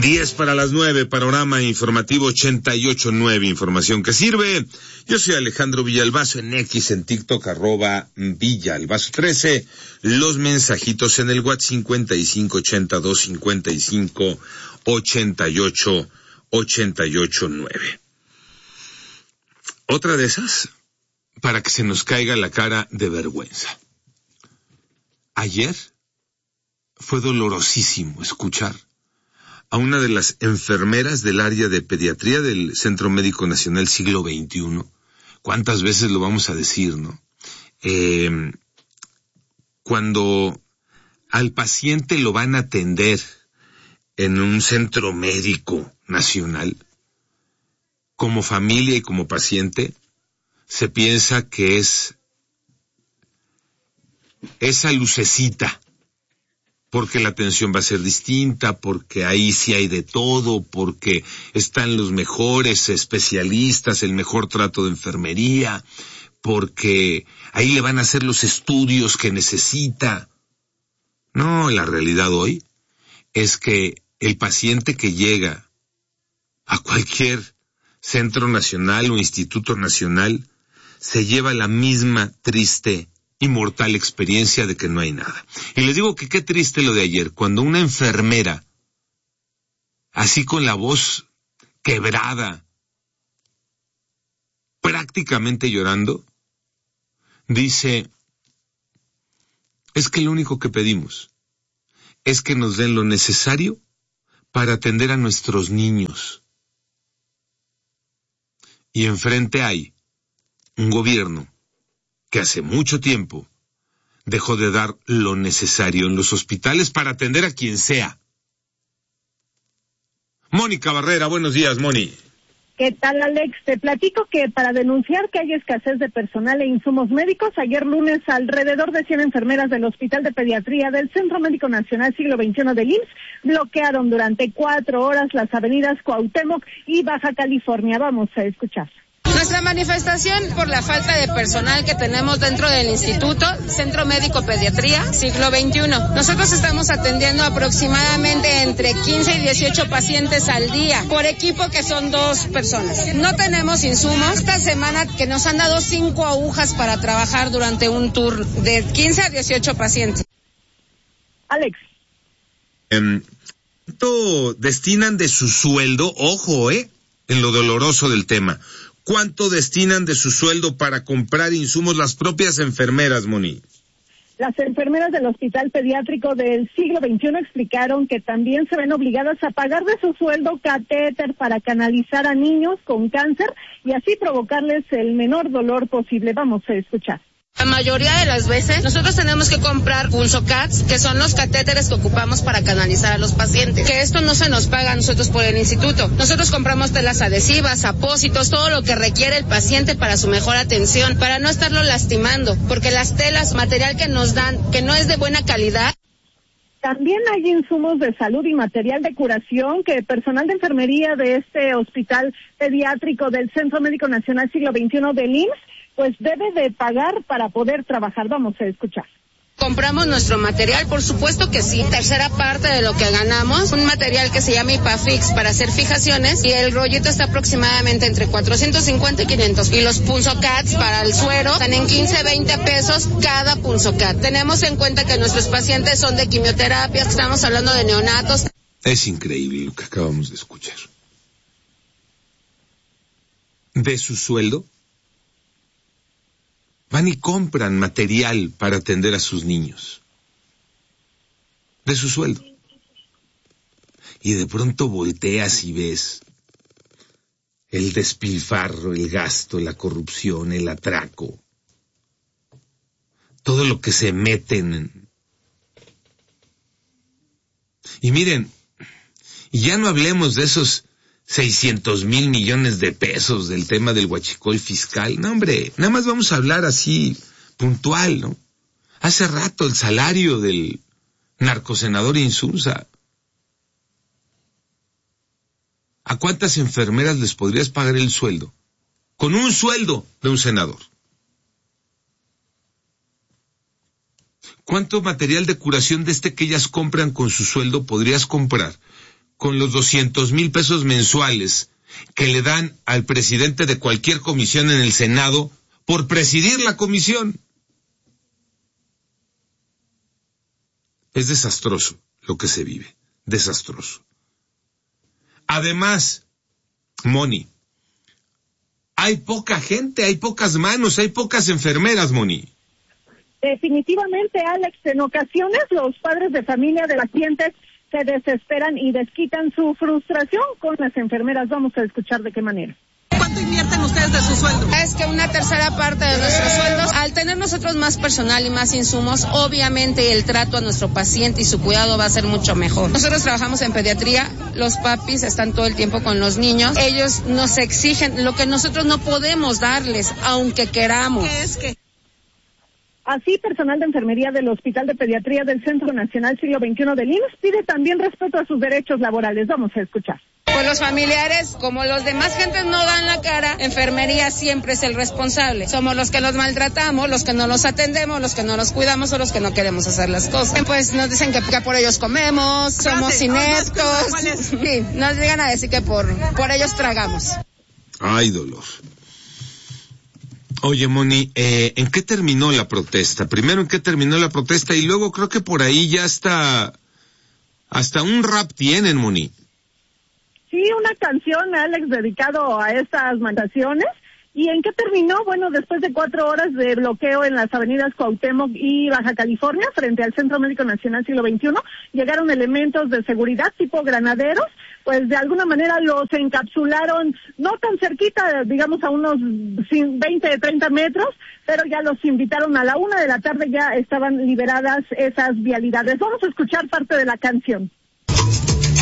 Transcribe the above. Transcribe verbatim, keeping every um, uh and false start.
Diez para las nueve, panorama informativo ochenta y ocho nueve, información que sirve. Yo soy Alejandro Villalbazo, en X, en TikTok, arroba Villalbazo trece. Los mensajitos en el WhatsApp cincuenta y cinco ochenta y dos cincuenta y cinco ochenta y ocho ochenta y ocho nueve. Otra de esas, para que se nos caiga la cara de vergüenza. Ayer fue dolorosísimo escuchar a una de las enfermeras del área de pediatría del Centro Médico Nacional Siglo veintiuno. ¿Cuántas veces lo vamos a decir, no? Eh, cuando al paciente lo van a atender en un centro médico nacional, como familia y como paciente, se piensa que es esa lucecita, porque la atención va a ser distinta, porque ahí sí hay de todo, porque están los mejores especialistas, el mejor trato de enfermería, porque ahí le van a hacer los estudios que necesita. No, la realidad hoy es que el paciente que llega a cualquier centro nacional o instituto nacional se lleva la misma triste y mortal experiencia de que no hay nada. Y les digo que qué triste lo de ayer, cuando una enfermera, así con la voz quebrada, prácticamente llorando, dice, es que lo único que pedimos es que nos den lo necesario para atender a nuestros niños. Y enfrente hay un gobierno que hace mucho tiempo dejó de dar lo necesario en los hospitales para atender a quien sea. Mónica Barrera, buenos días, Moni. ¿Qué tal, Alex? Te platico que para denunciar que hay escasez de personal e insumos médicos, ayer lunes alrededor de cien enfermeras del Hospital de Pediatría del Centro Médico Nacional Siglo veintiuno del I M S S bloquearon durante cuatro horas las avenidas Cuauhtémoc y Baja California. Vamos a escuchar. Nuestra manifestación por la falta de personal que tenemos dentro del Instituto Centro Médico Pediatría Siglo veintiuno. Nosotros estamos atendiendo aproximadamente entre quince y dieciocho pacientes al día por equipo, que son dos personas. No tenemos insumos. Esta semana que nos han dado cinco agujas para trabajar durante un tour de quince a dieciocho pacientes. Alex. Um, ¿Cuánto destinan de su sueldo? Ojo, eh, en lo doloroso del tema. ¿Cuánto destinan de su sueldo para comprar insumos las propias enfermeras, Moni? Las enfermeras del Hospital Pediátrico del Siglo veintiuno explicaron que también se ven obligadas a pagar de su sueldo catéter para canalizar a niños con cáncer y así provocarles el menor dolor posible. Vamos a escuchar. La mayoría de las veces nosotros tenemos que comprar pulsocats, que son los catéteres que ocupamos para canalizar a los pacientes, que esto no se nos paga a nosotros por el instituto. Nosotros compramos telas adhesivas, apósitos, todo lo que requiere el paciente para su mejor atención, para no estarlo lastimando, porque las telas, material que nos dan, que no es de buena calidad. También hay insumos de salud y material de curación que personal de enfermería de este Hospital Pediátrico del Centro Médico Nacional Siglo veintiuno del I M S S pues debe de pagar para poder trabajar. Vamos a escuchar. ¿Compramos nuestro material? Por supuesto que sí. Tercera parte de lo que ganamos, un material que se llama IPAFIX para hacer fijaciones, y el rollito está aproximadamente entre cuatrocientos cincuenta y quinientos. Y los punzocats para el suero están en quince, veinte pesos cada punzocat. Tenemos en cuenta que nuestros pacientes son de quimioterapia, estamos hablando de neonatos. Es increíble lo que acabamos de escuchar. De su sueldo van y compran material para atender a sus niños. De su sueldo. Y de pronto volteas y ves el despilfarro, el gasto, la corrupción, el atraco. Todo lo que se meten. Y miren, y ya no hablemos de esos seiscientos mil millones de pesos del tema del huachicol fiscal. No, hombre, nada más vamos a hablar así puntual, ¿no? Hace rato el salario del narcosenador Insunza. ¿A cuántas enfermeras les podrías pagar el sueldo? Con un sueldo de un senador. ¿Cuánto material de curación de este que ellas compran con su sueldo podrías comprar con los doscientos mil pesos mensuales que le dan al presidente de cualquier comisión en el Senado por presidir la comisión. Es desastroso lo que se vive, desastroso. Además, Moni, hay poca gente, hay pocas manos, hay pocas enfermeras, Moni. Definitivamente, Alex, en ocasiones los padres de familia de pacientes se desesperan y desquitan su frustración con las enfermeras. Vamos a escuchar de qué manera. ¿Cuánto invierten ustedes de su sueldo? Es que una tercera parte de nuestros sueldos, al tener nosotros más personal y más insumos, obviamente el trato a nuestro paciente y su cuidado va a ser mucho mejor. Nosotros trabajamos en pediatría, los papis están todo el tiempo con los niños, ellos nos exigen lo que nosotros no podemos darles, aunque queramos. ¿Qué es que? Así, personal de enfermería del Hospital de Pediatría del Centro Nacional Siglo veintiuno del I M S S pide también respeto a sus derechos laborales. Vamos a escuchar. Pues los familiares, como los demás gentes no dan la cara, enfermería siempre es el responsable. Somos los que los maltratamos, los que no los atendemos, los que no los cuidamos o los que no queremos hacer las cosas. Pues nos dicen que, que por ellos comemos, somos ineptos. Sí, nos llegan a decir que por, por ellos tragamos. Ay, dolor. Oye, Moni, eh, ¿en qué terminó la protesta? Primero, ¿en qué terminó la protesta? Y luego creo que por ahí ya hasta, hasta un rap tienen, Moni. Sí, una canción, Alex, dedicado a estas manifestaciones. ¿Y en qué terminó? Bueno, después de cuatro horas de bloqueo en las avenidas Cuauhtémoc y Baja California, frente al Centro Médico Nacional Siglo veintiuno, llegaron elementos de seguridad tipo granaderos, pues de alguna manera los encapsularon, no tan cerquita, digamos a unos veinte, treinta metros, pero ya los invitaron a la una de la tarde, ya estaban liberadas esas vialidades. Vamos a escuchar parte de la canción.